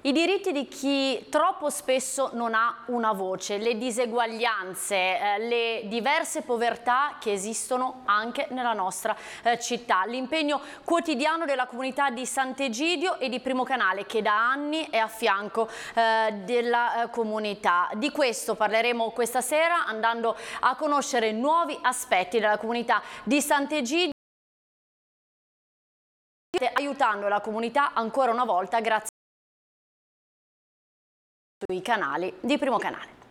I diritti di chi troppo spesso non ha una voce, le diseguaglianze, le diverse povertà che esistono anche nella nostra città, l'impegno quotidiano della comunità di Sant'Egidio e di Primo Canale che da anni è a fianco della comunità. Di questo parleremo questa sera andando a conoscere nuovi aspetti della comunità di Sant'Egidio, aiutando la comunità ancora una volta grazie ai canali di Primo Canale.